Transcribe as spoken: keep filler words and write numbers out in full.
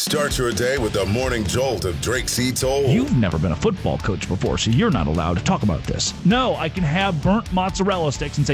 Start your day with the morning jolt of Drake C. Toll. You've never been a football coach before, so you're not allowed to talk about this. No, I can have burnt mozzarella sticks and say,